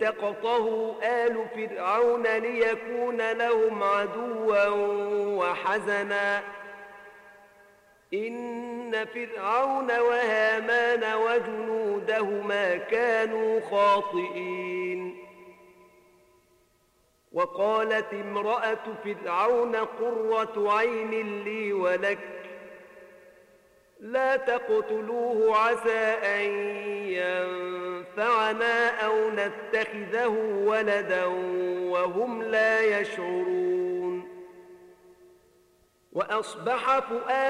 التقطه آل فرعون ليكون لهم عدوا وحزنا إن فرعون وهامان وجنودهما كانوا خاطئين وقالت امرأة فرعون قرة عين لي ولك لا تقتلوه عسى أن ينفعنا أو نتخذه ولدا وهم لا يشعرون وأصبح فؤاد